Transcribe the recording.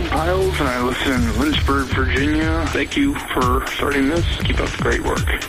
Glenn Piles, and I listen in Lynchburg, Virginia. Thank you for starting this. Keep up the great work.